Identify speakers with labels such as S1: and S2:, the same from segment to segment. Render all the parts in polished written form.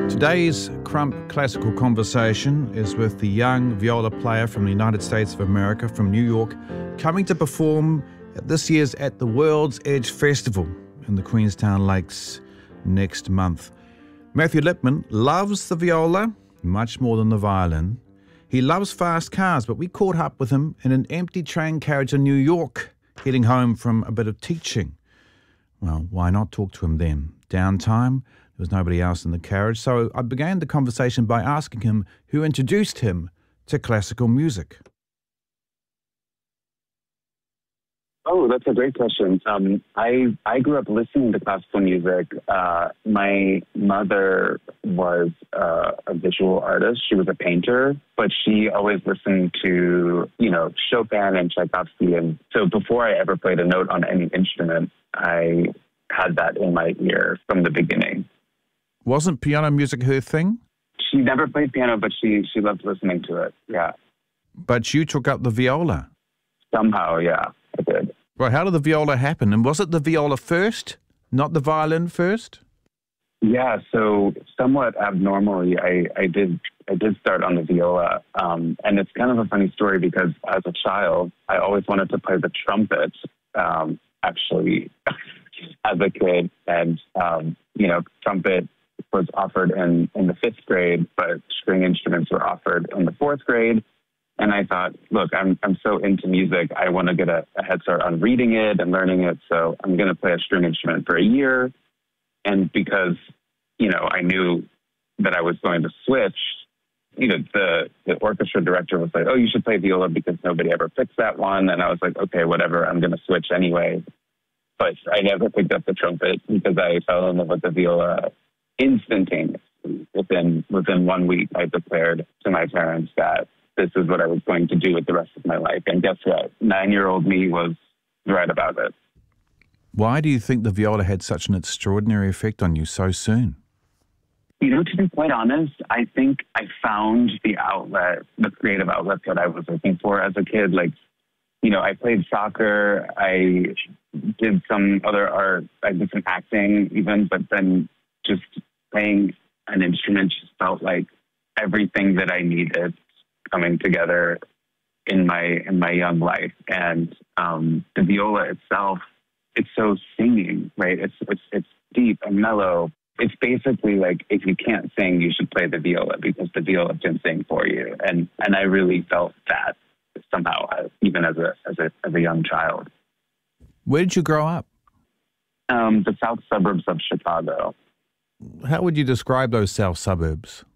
S1: Today's Crump Classical Conversation is with the young viola player from the United States of America, from New York, coming to perform at this year's At the World's Edge Festival in the Queenstown Lakes next month. Matthew Lipman loves the viola much more than the violin. He loves fast cars, but we caught up with him in an empty train carriage in New York, heading home from a bit of teaching. Well, why not talk to him then? Downtime, there was nobody else in the carriage, so I began the conversation by asking him who introduced him to classical music.
S2: Oh, that's a great question. I grew up listening to classical music. My mother was a visual artist. She was a painter, but she always listened to, Chopin and Tchaikovsky. And so before I ever played a note on any instrument, I had that in my ear from the beginning.
S1: Wasn't piano music her thing?
S2: She never played piano, but she loved listening to it, yeah.
S1: But you took up the viola?
S2: Somehow, yeah, I did.
S1: Well, how did the viola happen? And was it the viola first, not the violin first?
S2: Yeah, so somewhat abnormally, I did start on the viola. And it's kind of a funny story because as a child, I always wanted to play the trumpet, actually, as a kid. And, trumpet was offered in the fifth grade, but string instruments were offered in the fourth grade. And I thought, look, I'm so into music, I want to get a head start on reading it and learning it. So I'm going to play a string instrument for a year. And because, I knew that I was going to switch, the orchestra director was like, oh, you should play viola because nobody ever picks that one. And I was like, okay, whatever, I'm going to switch anyway. But I never picked up the trumpet because I fell in love with the viola instantaneously. Within 1 week, I declared to my parents that this is what I was going to do with the rest of my life. And guess what? 9-year-old me was right about it.
S1: Why do you think the viola had such an extraordinary effect on you so soon?
S2: To be quite honest, I think I found the creative outlet that I was looking for as a kid. I played soccer, I did some other art, I did some acting even, but then just playing an instrument just felt like everything that I needed coming together in my young life. And the viola itself, it's so singing, right? It's deep and mellow. It's basically like, if you can't sing, you should play the viola because the viola can sing for you. And I really felt that somehow, even as a young child.
S1: Where did you grow up?
S2: The south suburbs of Chicago.
S1: How would you describe those south suburbs?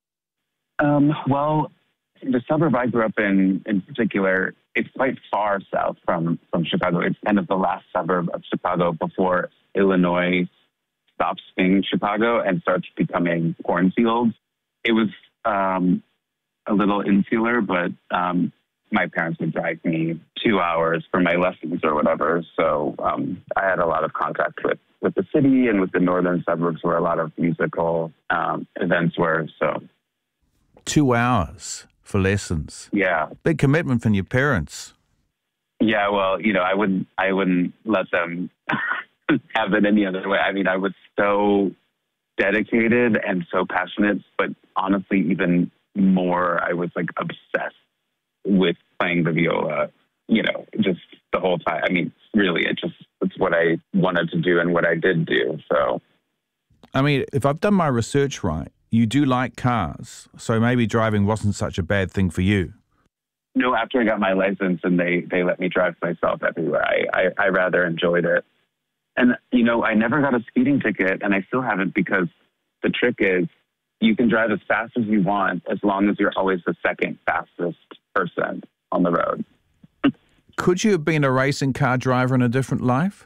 S2: Well, the suburb I grew up in particular, it's quite far south from Chicago. It's kind of the last suburb of Chicago before Illinois stops being Chicago and starts becoming cornfields. It was a little insular, but my parents would drive me 2 hours for my lessons or whatever. So I had a lot of contact with the city and with the northern suburbs where a lot of musical events were. So
S1: 2 hours for lessons.
S2: Yeah.
S1: Big commitment from your parents.
S2: Yeah, well, I wouldn't let them have it any other way. I mean, I was so dedicated and so passionate, but honestly, even more, I was obsessed with playing the viola, just the whole time. I mean, really, it's what I wanted to do and what I did do. So,
S1: I mean, if I've done my research right, you do like cars, so maybe driving wasn't such a bad thing for you.
S2: No, after I got my license and they let me drive myself everywhere, I rather enjoyed it. And, I never got a speeding ticket, and I still haven't, because the trick is you can drive as fast as you want as long as you're always the second fastest person on the road.
S1: Could you have been a racing car driver in a different life?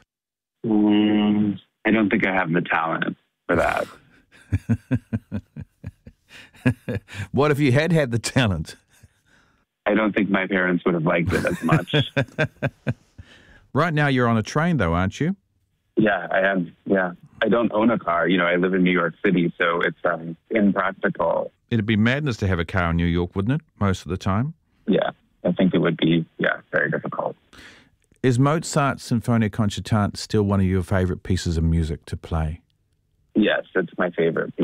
S2: I don't think I have the talent for that.
S1: What if you had the talent?
S2: I don't think my parents would have liked it as much.
S1: Right now you're on a train, though, aren't you?
S2: Yeah, I am. Yeah. I don't own a car. I live in New York City, so it's impractical.
S1: It'd be madness to have a car in New York, wouldn't it, most of the time?
S2: Yeah, I think it would be, very difficult.
S1: Is Mozart's Sinfonia Concertante still one of your favorite pieces of music to play?
S2: Yes, it's my favorite piece.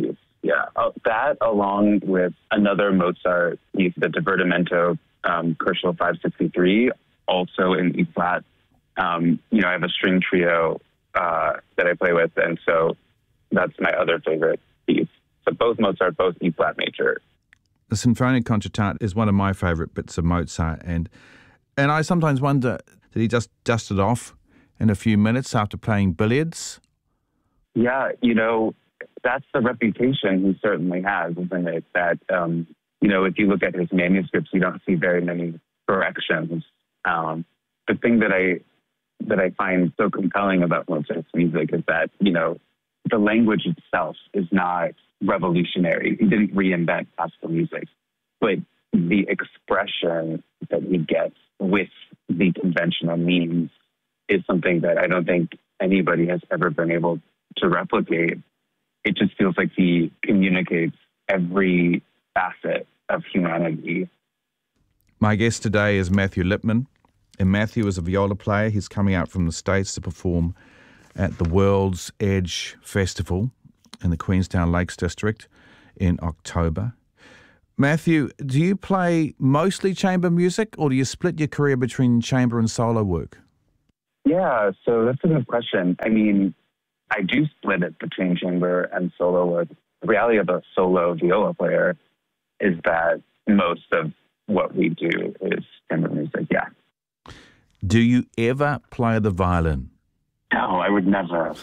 S2: Yeah, that along with another Mozart piece, the Divertimento, Koszul 563, also in E flat. I have a string trio that I play with, and so that's my other favorite piece. So both Mozart, both E flat major.
S1: The Sinfonia Concertante is one of my favorite bits of Mozart, and I sometimes wonder, did he just dust it off in a few minutes after playing billiards?
S2: Yeah, that's the reputation he certainly has, isn't it? That, if you look at his manuscripts, you don't see very many corrections. The thing that I find so compelling about Mozart's music is that, the language itself is not revolutionary. He didn't reinvent classical music, but the expression that he gets with the conventional means is something that I don't think anybody has ever been able to replicate. It just feels like he communicates every facet of humanity.
S1: My guest today is Matthew Lipman, and Matthew is a viola player. He's coming out from the States to perform at the World's Edge Festival in the Queenstown Lakes District in October. Matthew, do you play mostly chamber music, or do you split your career between chamber and solo work?
S2: Yeah, so that's a good question. I mean, I do split it between chamber and solo work. The reality of a solo viola player is that most of what we do is chamber music, yeah.
S1: Do you ever play the violin?
S2: No, I would never.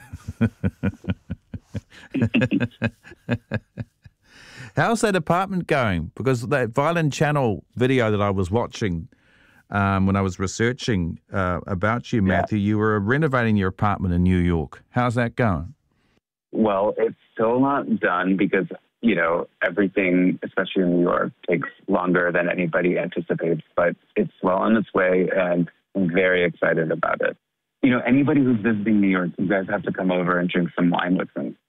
S1: How's that apartment going? Because that Violin Channel video that I was watching when I was researching about you, Matthew, you were renovating your apartment in New York. How's that going?
S2: Well, it's still not done because, everything, especially in New York, takes longer than anybody anticipates. But it's well on its way, and I'm very excited about it. Anybody who's visiting New York, you guys have to come over and drink some wine with me.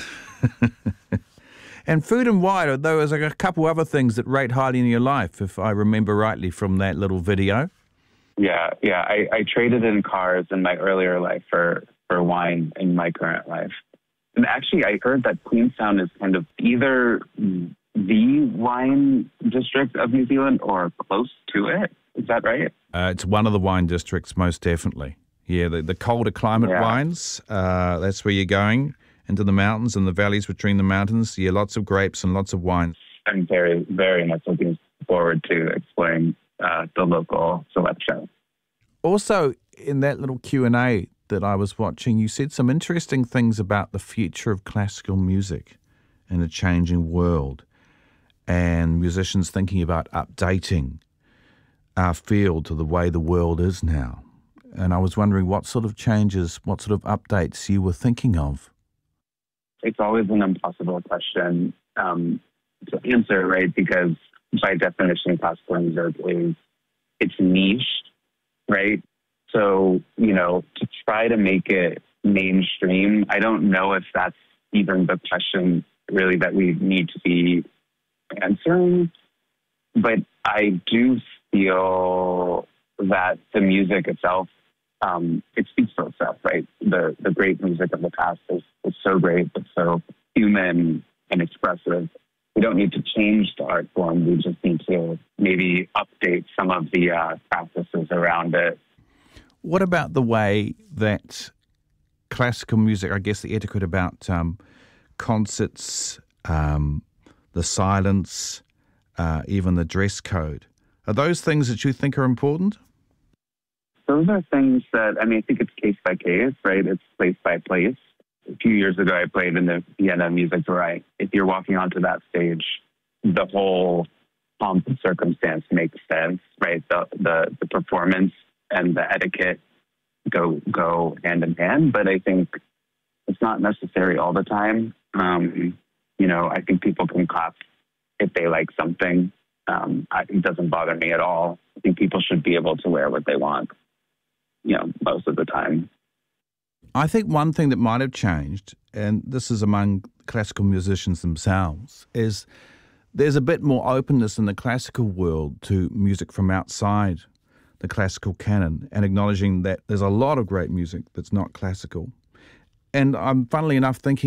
S1: And food and wine, though, there's a couple other things that rate highly in your life, if I remember rightly from that little video.
S2: Yeah. I traded in cars in my earlier life for wine in my current life. And actually, I heard that Queenstown is kind of either the wine district of New Zealand or close to it. Is that right?
S1: It's one of the wine districts, most definitely. Yeah, the colder climate wines, that's where you're going, into the mountains and the valleys between the mountains. Yeah, lots of grapes and lots of wine.
S2: I'm very, very much looking forward to exploring the local selection.
S1: Also, in that little Q&A that I was watching, you said some interesting things about the future of classical music in a changing world and musicians thinking about updating our field to the way the world is now. And I was wondering what sort of changes, what sort of updates you were thinking of.
S2: It's always an impossible question to answer, right? Because by definition, classical music it's niche, right? So, to try to make it mainstream, I don't know if that's even the question really that we need to be answering. But I do feel that the music itself, it speaks for itself, right? The great music of the past is so great, but so human and expressive. We don't need to change the art form. We just need to maybe update some of the practices around it.
S1: What about the way that classical music, I guess the etiquette about concerts, the silence, even the dress code, are those things that you think are important?
S2: Those are things that, I think it's case by case, right? It's place by place. A few years ago, I played in the Vienna Music Tour. If you're walking onto that stage, the whole pomp and circumstance makes sense, right? The performance and the etiquette go hand in hand, but I think it's not necessary all the time. I think people can clap if they like something. It doesn't bother me at all. I think people should be able to wear what they want, most of the time.
S1: I think one thing that might have changed, and this is among classical musicians themselves, is there's a bit more openness in the classical world to music from outside the classical canon and acknowledging that there's a lot of great music that's not classical. And I'm funnily enough thinking of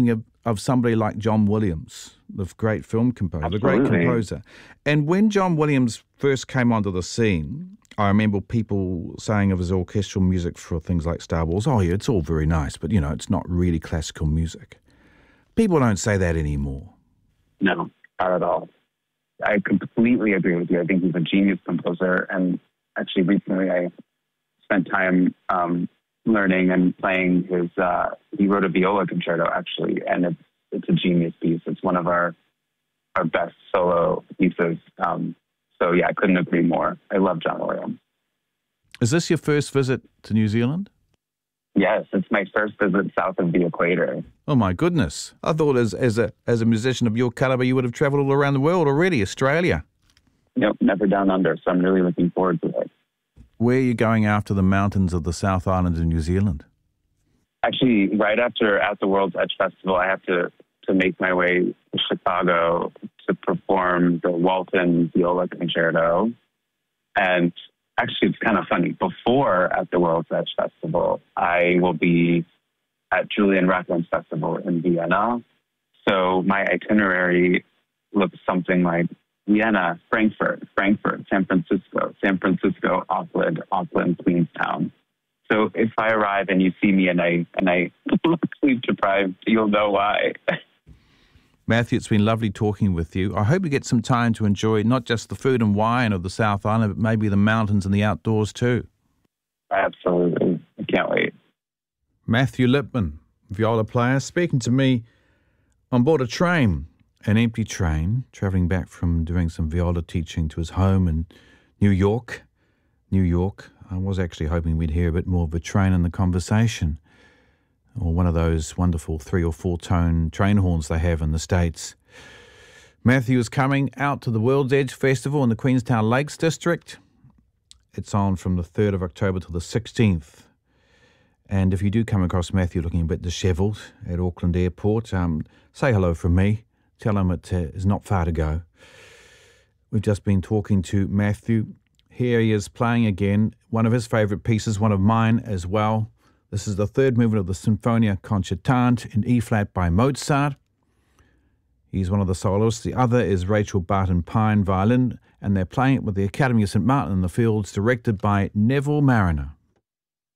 S1: of somebody like John Williams, the great film composer, the great
S2: Absolutely.
S1: composer. And when John Williams first came onto the scene, I remember people saying of his orchestral music for things like Star Wars, oh yeah, it's all very nice, but it's not really classical music. People don't say that anymore.
S2: No, not at all. I completely agree with you. I think he's a genius composer. And actually recently I spent time learning and playing his, he wrote a viola concerto actually, and it's a genius piece. It's one of our best solo pieces. So yeah, I couldn't agree more. I love John Williams.
S1: Is this your first visit to New Zealand?
S2: Yes, it's my first visit south of the equator.
S1: Oh my goodness. I thought as a musician of your caliber, you would have traveled all around the world already, Australia.
S2: Nope, never down under, so I'm really looking forward to it.
S1: Where are you going after the mountains of the South Island in New Zealand?
S2: Actually, right after at the World's Edge Festival, I have to make my way to Chicago to perform the Walton Viola Concerto. And actually, it's kind of funny. Before at the World's Edge Festival, I will be at Julian Rathlin's Festival in Vienna. So my itinerary looks something like Vienna, Frankfurt, San Francisco, Auckland, Queenstown. So if I arrive and you see me and I look sleep deprived, you'll know why.
S1: Matthew, it's been lovely talking with you. I hope you get some time to enjoy not just the food and wine of the South Island, but maybe the mountains and the outdoors too.
S2: Absolutely. I can't wait.
S1: Matthew Lipman, viola player, speaking to me on board a train, an empty train, travelling back from doing some viola teaching to his home in New York. I was actually hoping we'd hear a bit more of a train in the conversation, or one of those wonderful 3 or 4 tone train horns they have in the States. Matthew is coming out to the World's Edge Festival in the Queenstown Lakes District. It's on from the 3rd of October to the 16th. And if you do come across Matthew looking a bit dishevelled at Auckland Airport, say hello from me. Tell him it is not far to go. We've just been talking to Matthew. Here he is playing again, one of his favourite pieces, one of mine as well. This is the 3rd movement of the Sinfonia Concertante in E-flat by Mozart. He's one of the soloists. The other is Rachel Barton-Pine, violin, and they're playing it with the Academy of St Martin in the Fields, directed by Neville Mariner.